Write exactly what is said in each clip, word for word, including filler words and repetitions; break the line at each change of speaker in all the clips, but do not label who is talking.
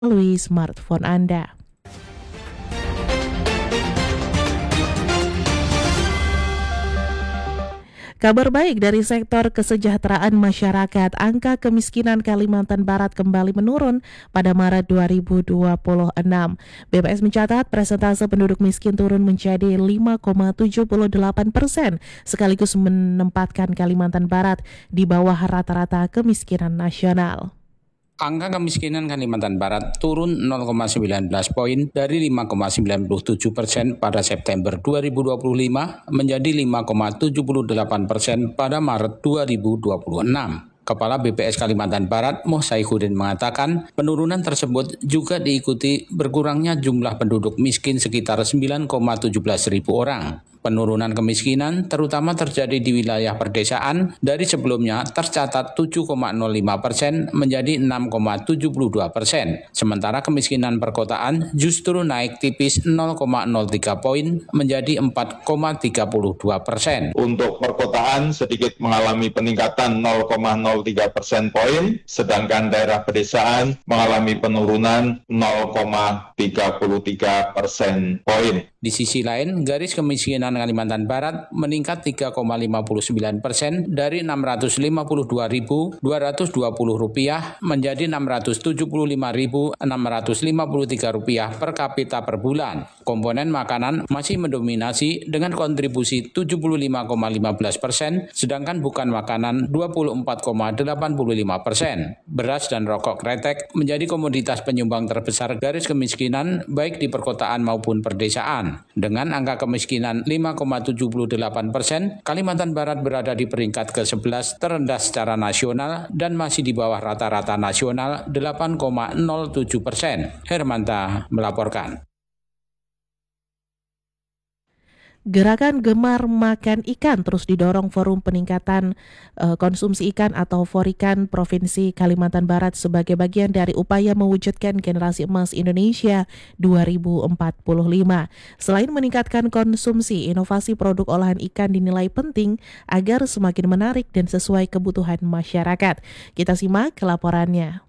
melalui smartphone Anda. Kabar baik dari sektor kesejahteraan masyarakat, angka kemiskinan Kalimantan Barat kembali menurun pada Maret dua ribu dua puluh enam. B P S mencatat persentase penduduk miskin turun menjadi lima koma tujuh delapan persen, sekaligus menempatkan Kalimantan Barat di bawah rata-rata kemiskinan nasional.
Angka kemiskinan Kalimantan Barat turun nol koma satu sembilan poin dari lima koma sembilan tujuh persen pada September dua ribu dua puluh lima menjadi lima koma tujuh delapan persen pada Maret dua ribu dua puluh enam. Kepala B P S Kalimantan Barat, Moh Saihuddin mengatakan penurunan tersebut juga diikuti berkurangnya jumlah penduduk miskin sekitar sembilan koma satu tujuh ribu orang. Penurunan kemiskinan terutama terjadi di wilayah perdesaan dari sebelumnya tercatat tujuh koma nol lima persen menjadi enam koma tujuh dua persen. Sementara kemiskinan perkotaan justru naik tipis nol koma nol tiga poin menjadi empat koma tiga dua persen.
Untuk perkotaan sedikit mengalami peningkatan nol koma nol tiga persen poin, sedangkan daerah pedesaan mengalami penurunan nol koma tiga tiga persen poin.
Di sisi lain, garis kemiskinan Kalimantan Barat meningkat tiga koma lima sembilan persen dari enam ratus lima puluh dua ribu dua ratus dua puluh rupiah menjadi enam ratus tujuh puluh lima ribu enam ratus lima puluh tiga rupiah per kapita per bulan. Komponen makanan masih mendominasi dengan kontribusi tujuh puluh lima koma lima belas persen, sedangkan bukan makanan dua puluh empat koma delapan lima persen. Beras dan rokok kretek menjadi komoditas penyumbang terbesar garis kemiskinan baik di perkotaan maupun perdesaan. Dengan angka kemiskinan lima koma tujuh delapan persen, Kalimantan Barat berada di peringkat ke sebelas terendah secara nasional dan masih di bawah rata-rata nasional delapan koma nol tujuh persen. Hermanta melaporkan.
Gerakan Gemar Makan Ikan terus didorong Forum Peningkatan uh, Konsumsi Ikan atau Forikan Provinsi Kalimantan Barat sebagai bagian dari upaya mewujudkan generasi emas Indonesia dua ribu empat puluh lima. Selain meningkatkan konsumsi, inovasi produk olahan ikan dinilai penting agar semakin menarik dan sesuai kebutuhan masyarakat. Kita simak laporannya.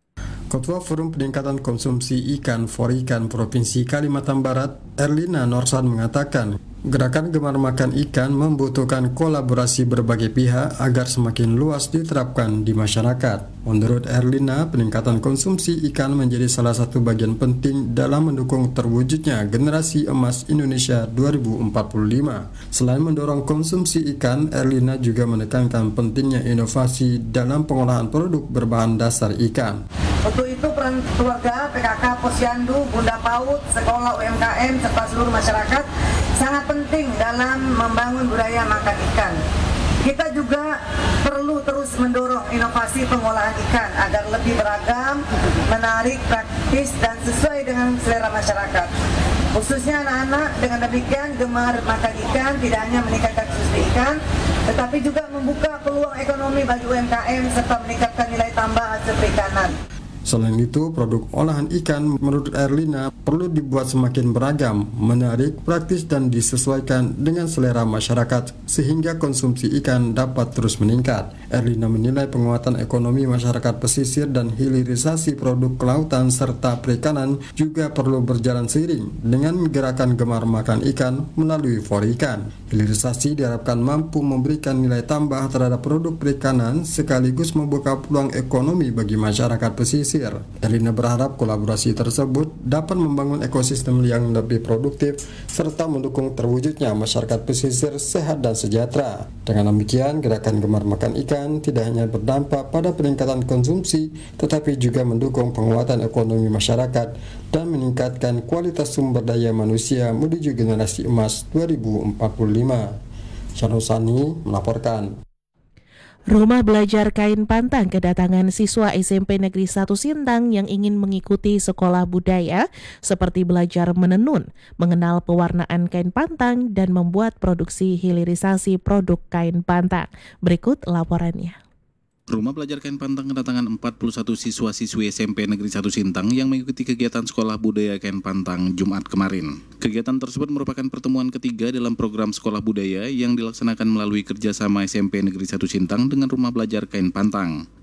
Ketua Forum Peningkatan Konsumsi Ikan Forikan Provinsi Kalimantan Barat, Erlina Norsan mengatakan, gerakan Gemar Makan Ikan membutuhkan kolaborasi berbagai pihak agar semakin luas diterapkan di masyarakat. Menurut Erlina, peningkatan konsumsi ikan menjadi salah satu bagian penting dalam mendukung terwujudnya generasi emas Indonesia dua ribu empat puluh lima. Selain mendorong konsumsi ikan, Erlina juga menekankan pentingnya inovasi dalam pengolahan produk berbahan dasar ikan.
Untuk itu peran keluarga, P K K, Posyandu, Bunda Paut, sekolah U M K M, serta seluruh masyarakat sangat penting dalam membangun budaya makan ikan. Kita juga perlu terus mendorong inovasi pengolahan ikan agar lebih beragam, menarik, praktis, dan sesuai dengan selera masyarakat. Khususnya anak-anak, dengan demikian Gemar Makan Ikan tidak hanya meningkatkan konsumsi ikan, tetapi juga membuka peluang ekonomi bagi U M K M serta meningkatkan nilai tambah hasil perikanan.
Selain itu, produk olahan ikan menurut Erlina perlu dibuat semakin beragam, menarik, praktis, dan disesuaikan dengan selera masyarakat sehingga konsumsi ikan dapat terus meningkat. Erlina menilai penguatan ekonomi masyarakat pesisir dan hilirisasi produk kelautan serta perikanan juga perlu berjalan seiring dengan gerakan Gemar Makan Ikan melalui Forikan. Hilirisasi diharapkan mampu memberikan nilai tambah terhadap produk perikanan sekaligus membuka peluang ekonomi bagi masyarakat pesisir. Erlina berharap kolaborasi tersebut dapat membangun ekosistem yang lebih produktif serta mendukung terwujudnya masyarakat pesisir sehat dan sejahtera. Dengan demikian, gerakan Gemar Makan Ikan tidak hanya berdampak pada peningkatan konsumsi, tetapi juga mendukung penguatan ekonomi masyarakat dan meningkatkan kualitas sumber daya manusia menuju generasi emas dua ribu empat puluh lima. Syanusani melaporkan.
Rumah Belajar Kain Pantang kedatangan siswa S M P Negeri satu Sintang yang ingin mengikuti sekolah budaya seperti belajar menenun, mengenal pewarnaan kain pantang, dan membuat produksi hilirisasi produk kain pantang. Berikut laporannya.
Rumah Belajar Kain Pantang kedatangan empat puluh satu siswa-siswi S M P Negeri satu Sintang yang mengikuti kegiatan Sekolah Budaya Kain Pantang Jumat kemarin. Kegiatan tersebut merupakan pertemuan ketiga dalam program Sekolah Budaya yang dilaksanakan melalui kerjasama S M P Negeri satu Sintang dengan Rumah Belajar Kain Pantang.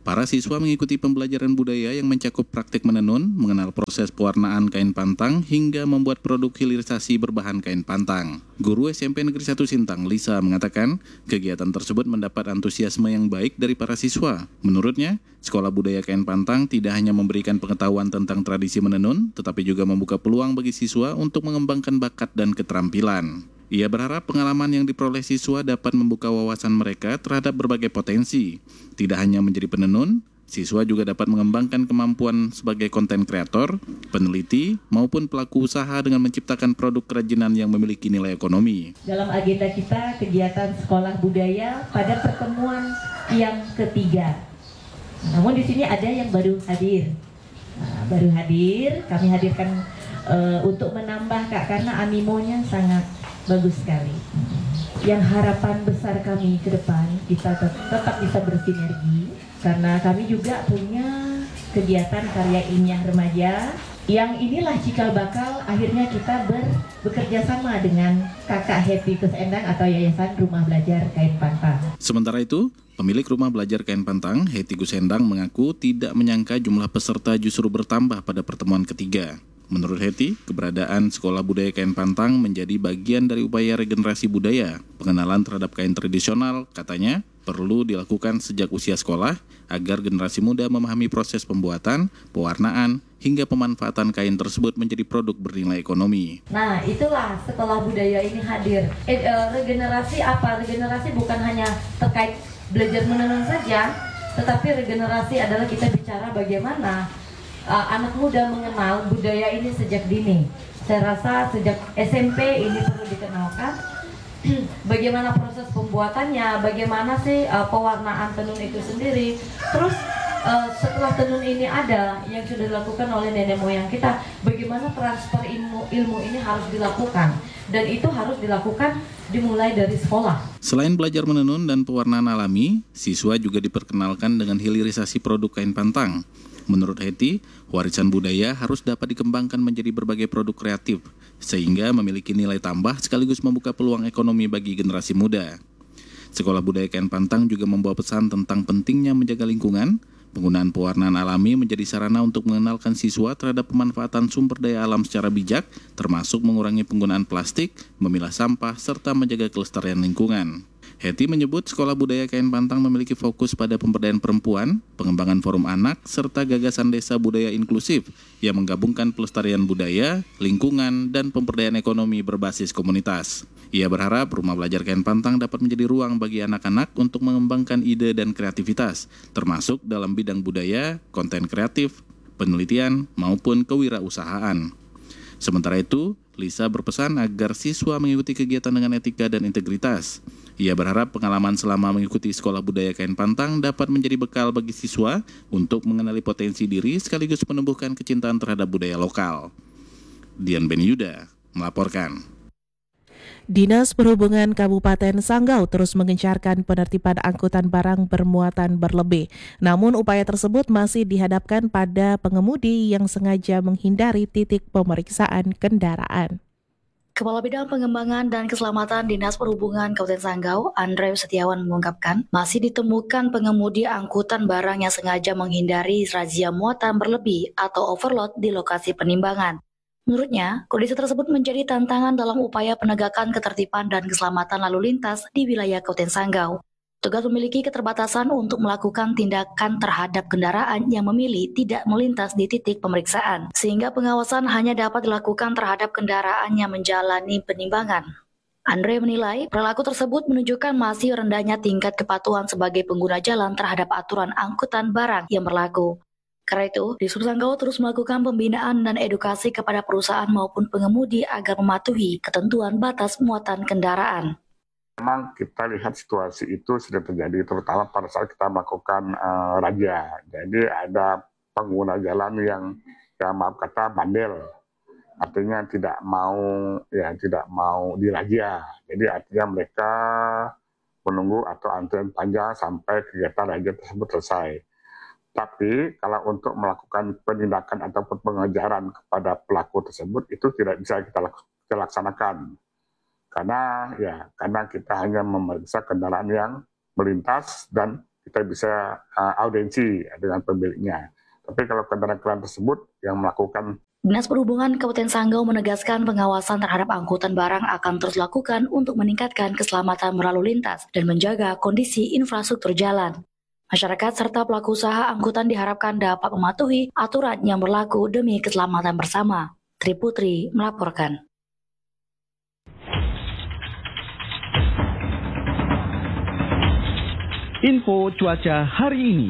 Para siswa mengikuti pembelajaran budaya yang mencakup praktik menenun, mengenal proses pewarnaan kain pantang, hingga membuat produk hilirisasi berbahan kain pantang. Guru S M P Negeri satu Sintang, Lisa, mengatakan kegiatan tersebut mendapat antusiasme yang baik dari para siswa. Menurutnya, Sekolah Budaya Kain Pantang tidak hanya memberikan pengetahuan tentang tradisi menenun, tetapi juga membuka peluang bagi siswa untuk mengembangkan bakat dan keterampilan. Ia berharap pengalaman yang diperoleh siswa dapat membuka wawasan mereka terhadap berbagai potensi. Tidak hanya menjadi penenun, siswa juga dapat mengembangkan kemampuan sebagai konten kreator, peneliti, maupun pelaku usaha dengan menciptakan produk kerajinan yang memiliki nilai ekonomi.
Dalam agenda kita, kegiatan sekolah budaya pada pertemuan yang ketiga. Namun di sini ada yang baru hadir. Nah, baru hadir, kami hadirkan uh, untuk menambah Kak, karena animonya sangat bagus sekali. Yang harapan besar kami ke depan, kita tetap bisa bersinergi, karena kami juga punya kegiatan karya ilmiah remaja, yang inilah cikal bakal akhirnya kita ber, bekerja sama dengan Kakak Happy Kusendang atau Yayasan Rumah Belajar Kain Pantang.
Sementara itu, pemilik Rumah Belajar Kain Pantang, Hetty Gusendang, mengaku tidak menyangka jumlah peserta justru bertambah pada pertemuan ketiga. Menurut Hetty, keberadaan Sekolah Budaya Kain Pantang menjadi bagian dari upaya regenerasi budaya. Pengenalan terhadap kain tradisional, katanya, perlu dilakukan sejak usia sekolah agar generasi muda memahami proses pembuatan, pewarnaan, hingga pemanfaatan kain tersebut menjadi produk bernilai ekonomi.
Nah, itulah Sekolah Budaya ini hadir. Eh, eh, regenerasi apa? Regenerasi bukan hanya terkait belajar menenun saja, tetapi regenerasi adalah kita bicara bagaimana uh, anak muda mengenal budaya ini sejak dini. Saya rasa sejak S M P ini perlu dikenalkan bagaimana proses pembuatannya, bagaimana sih uh, pewarnaan tenun itu sendiri. Terus uh, setelah tenun ini ada yang sudah dilakukan oleh nenek moyang kita, bagaimana transfer ilmu ilmu ini harus dilakukan, dan itu harus dilakukan dimulai dari sekolah.
Selain belajar menenun dan pewarnaan alami, siswa juga diperkenalkan dengan hilirisasi produk kain pantang. Menurut Hetty, warisan budaya harus dapat dikembangkan menjadi berbagai produk kreatif, sehingga memiliki nilai tambah sekaligus membuka peluang ekonomi bagi generasi muda. Sekolah Budaya Kain Pantang juga membawa pesan tentang pentingnya menjaga lingkungan. Penggunaan pewarnaan alami menjadi sarana untuk mengenalkan siswa terhadap pemanfaatan sumber daya alam secara bijak, termasuk mengurangi penggunaan plastik, memilah sampah, serta menjaga kelestarian lingkungan. Hetty menyebut Sekolah Budaya Kain Pantang memiliki fokus pada pemberdayaan perempuan, pengembangan forum anak, serta gagasan desa budaya inklusif yang menggabungkan pelestarian budaya, lingkungan, dan pemberdayaan ekonomi berbasis komunitas. Ia berharap Rumah Belajar Kain Pantang dapat menjadi ruang bagi anak-anak untuk mengembangkan ide dan kreativitas, termasuk dalam bidang budaya, konten kreatif, penelitian, maupun kewirausahaan. Sementara itu, Lisa berpesan agar siswa mengikuti kegiatan dengan etika dan integritas. Ia berharap pengalaman selama mengikuti Sekolah Budaya Kain Pantang dapat menjadi bekal bagi siswa untuk mengenali potensi diri sekaligus menumbuhkan kecintaan terhadap budaya lokal. Dian Benyuda melaporkan.
Dinas Perhubungan Kabupaten Sanggau terus mengencarkan penertiban angkutan barang bermuatan berlebih. Namun upaya tersebut masih dihadapkan pada pengemudi yang sengaja menghindari titik pemeriksaan kendaraan.
Kepala Bidang Pengembangan dan Keselamatan Dinas Perhubungan Kabupaten Sanggau, Andre Setiawan mengungkapkan, masih ditemukan pengemudi angkutan barang yang sengaja menghindari razia muatan berlebih atau overload di lokasi penimbangan. Menurutnya, kondisi tersebut menjadi tantangan dalam upaya penegakan ketertiban dan keselamatan lalu lintas di wilayah Kabupaten Sanggau. Petugas memiliki keterbatasan untuk melakukan tindakan terhadap kendaraan yang memilih tidak melintas di titik pemeriksaan, sehingga pengawasan hanya dapat dilakukan terhadap kendaraan yang menjalani penimbangan. Andre menilai, perilaku tersebut menunjukkan masih rendahnya tingkat kepatuhan sebagai pengguna jalan terhadap aturan angkutan barang yang berlaku. Karena itu, Dishub Sanggau terus melakukan pembinaan dan edukasi kepada perusahaan maupun pengemudi agar mematuhi ketentuan batas muatan kendaraan.
Memang kita lihat situasi itu sudah terjadi, terutama pada saat kita melakukan uh, razia. Jadi ada pengguna jalan yang, ya maaf kata, bandel, artinya tidak mau, ya tidak mau dirazia. Jadi artinya mereka menunggu atau antrian panjang sampai kegiatan razia tersebut selesai. Tapi kalau untuk melakukan penindakan ataupun pengejaran kepada pelaku tersebut itu tidak bisa kita, kita laksanakan. Karena ya karena kita hanya memeriksa kendaraan yang melintas dan kita bisa uh, audiensi dengan pemiliknya. Tapi kalau kendaraan-kendaraan tersebut yang melakukan
Dinas Perhubungan Kabupaten Sanggau menegaskan pengawasan terhadap angkutan barang akan terus dilakukan untuk meningkatkan keselamatan berlalu lintas dan menjaga kondisi infrastruktur jalan. Masyarakat serta pelaku usaha angkutan diharapkan dapat mematuhi aturan yang berlaku demi keselamatan bersama. Tri Putri melaporkan.
Info cuaca hari ini.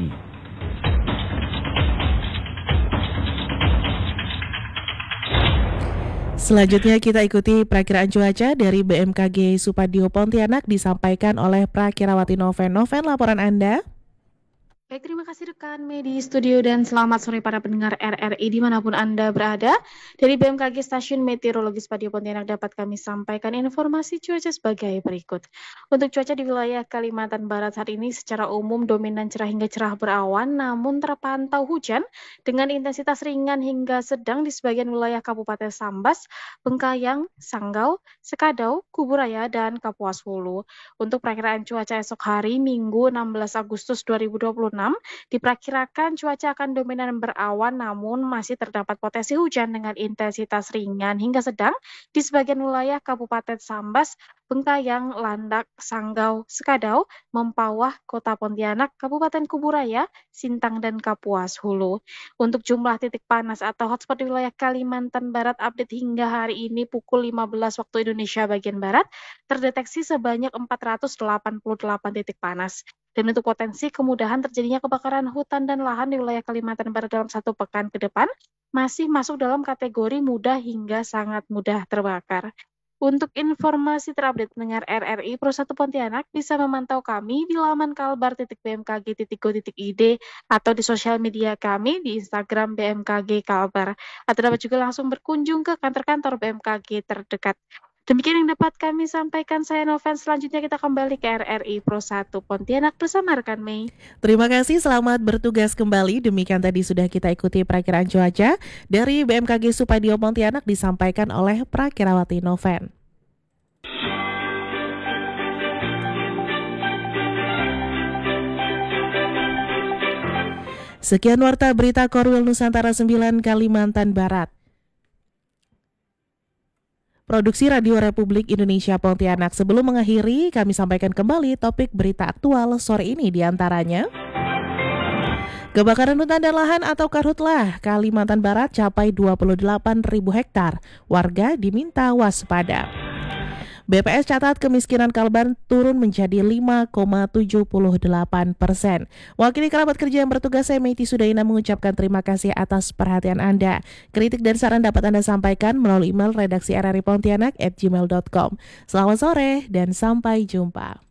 Selanjutnya kita ikuti perakiraan cuaca dari B M K G Supadio Pontianak disampaikan oleh Prakirawati Noven. Noven, laporan Anda.
Baik, terima kasih rekan Medi Studio dan selamat sore para pendengar R R I dimanapun Anda berada. Dari B M K G Stasiun Meteorologi Supadio Pontianak dapat kami sampaikan informasi cuaca sebagai berikut. Untuk cuaca di wilayah Kalimantan Barat saat ini secara umum dominan cerah hingga cerah berawan, namun terpantau hujan dengan intensitas ringan hingga sedang di sebagian wilayah Kabupaten Sambas, Bengkayang, Sanggau, Sekadau, Kuburaya, dan Kapuas Hulu. Untuk perakiraan cuaca esok hari Minggu enam belas Agustus dua ribu dua puluh enam, diperkirakan cuaca akan dominan berawan namun masih terdapat potensi hujan dengan intensitas ringan hingga sedang di sebagian wilayah Kabupaten Sambas, Bengkayang, Landak, Sanggau, Sekadau, Mempawah, Kota Pontianak, Kabupaten Kuburaya, Sintang, dan Kapuas Hulu. Untuk jumlah titik panas atau hotspot di wilayah Kalimantan Barat update hingga hari ini pukul lima belas waktu Indonesia bagian Barat, terdeteksi sebanyak empat ratus delapan puluh delapan titik panas. Dan untuk potensi kemudahan terjadinya kebakaran hutan dan lahan di wilayah Kalimantan Barat dalam satu pekan ke depan masih masuk dalam kategori mudah hingga sangat mudah terbakar. Untuk informasi terupdate pendengar R R I Pro satu Pontianak bisa memantau kami di laman kalbar titik b m k g titik go titik i d atau di sosial media kami di Instagram B M K G Kalbar. Atau dapat juga langsung berkunjung ke kantor-kantor B M K G terdekat. Demikian yang dapat kami sampaikan, saya Noven. Selanjutnya kita kembali ke R R I Pro satu Pontianak bersama rekan Mei.
Terima kasih, selamat bertugas kembali. Demikian tadi sudah kita ikuti perakiraan cuaca dari B M K G Supadio Pontianak disampaikan oleh Prakirawati Noven. Sekian warta berita Korwil Nusantara sembilan Kalimantan Barat. Produksi Radio Republik Indonesia Pontianak. Sebelum mengakhiri, kami sampaikan kembali topik berita aktual sore ini diantaranya. Kebakaran hutan dan lahan atau karhutlah Kalimantan Barat capai dua puluh delapan ribu hektar. Warga diminta waspada. B P S catat kemiskinan Kalbar turun menjadi lima koma tujuh delapan persen. Wakili kerabat kerja yang bertugas saya Meiti Sudaina mengucapkan terima kasih atas perhatian Anda. Kritik dan saran dapat Anda sampaikan melalui email redaksi r r i pontianak at gmail dot com. Selamat sore dan sampai jumpa.